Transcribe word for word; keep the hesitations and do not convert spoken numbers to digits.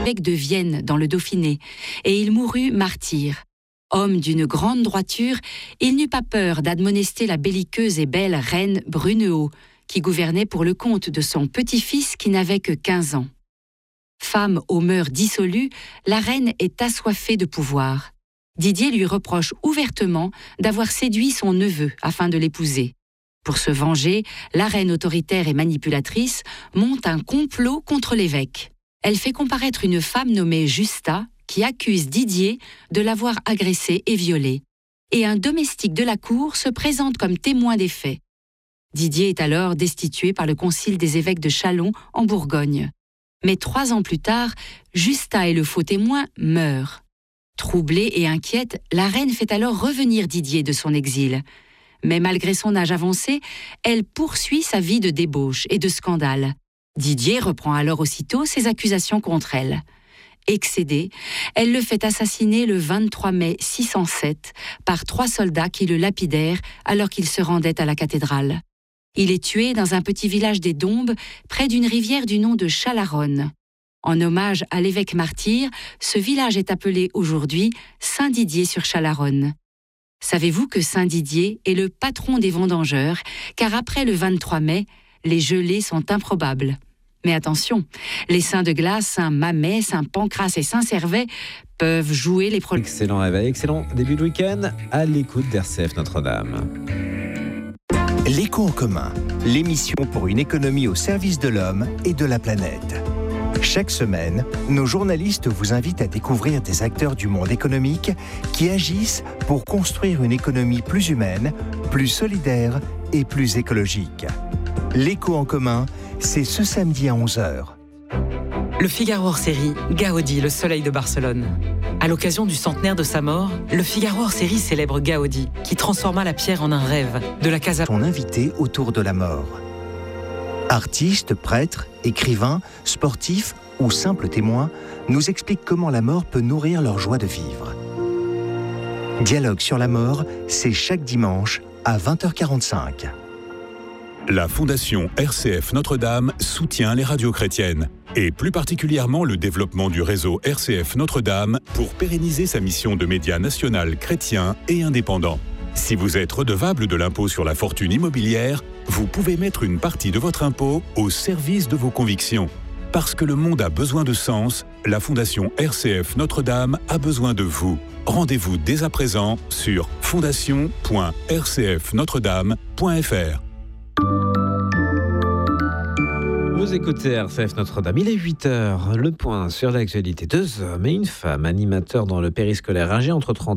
évêque de Vienne dans le Dauphiné, et il mourut martyr. Homme d'une grande droiture, il n'eut pas peur d'admonester la belliqueuse et belle reine Brunehaut, qui gouvernait pour le compte de son petit-fils qui n'avait que quinze ans. Femme aux mœurs dissolues, la reine est assoiffée de pouvoir. Didier lui reproche ouvertement d'avoir séduit son neveu afin de l'épouser. Pour se venger, la reine autoritaire et manipulatrice monte un complot contre l'évêque. Elle fait comparaître une femme nommée Justa, qui accuse Didier de l'avoir agressée et violée. Et un domestique de la cour se présente comme témoin des faits. Didier est alors destitué par le concile des évêques de Châlons en Bourgogne. Mais trois ans plus tard, Justa et le faux témoin meurent. Troublée et inquiète, la reine fait alors revenir Didier de son exil. Mais malgré son âge avancé, elle poursuit sa vie de débauche et de scandale. Didier reprend alors aussitôt ses accusations contre elle. Excédée, elle le fait assassiner le vingt-trois mai six cent sept par trois soldats qui le lapidèrent alors qu'il se rendait à la cathédrale. Il est tué dans un petit village des Dombes, près d'une rivière du nom de Chalaronne. En hommage à l'évêque martyr, ce village est appelé aujourd'hui Saint-Didier-sur-Chalaronne. Savez-vous que Saint-Didier est le patron des vendangeurs, car après le vingt-trois mai, les gelées sont improbables. Mais attention, les saints de glace, Saint Mamet, Saint Pancras et Saint Servais peuvent jouer les problèmes. Excellent réveil, excellent début de week-end à l'écoute d'R C F Notre-Dame. L'écho en commun, l'émission pour une économie au service de l'homme et de la planète. Chaque semaine, nos journalistes vous invitent à découvrir des acteurs du monde économique qui agissent pour construire une économie plus humaine, plus solidaire et plus écologique. L'écho en commun, c'est ce samedi à onze heures. Le Figaro hors-série, Gaudi, le soleil de Barcelone. À l'occasion du centenaire de sa mort, le Figaro hors-série célèbre Gaudi, qui transforma la pierre en un rêve, de la Casa... Son invité autour de la mort. Artistes, prêtres, écrivains, sportifs ou simples témoins nous expliquent comment la mort peut nourrir leur joie de vivre. Dialogue sur la mort, c'est chaque dimanche à vingt heures quarante-cinq. La Fondation R C F Notre-Dame soutient les radios chrétiennes, et plus particulièrement le développement du réseau R C F Notre-Dame pour pérenniser sa mission de média national chrétien et indépendant. Si vous êtes redevable de l'impôt sur la fortune immobilière, vous pouvez mettre une partie de votre impôt au service de vos convictions. Parce que le monde a besoin de sens, la Fondation R C F Notre-Dame a besoin de vous. Rendez-vous dès à présent sur fondation point r c f notre dame point f r. Vous écoutez R C F Notre-Dame, il est huit heures, le point sur l'actualité. Deux hommes et une femme, animateurs dans le périscolaire âgés entre trente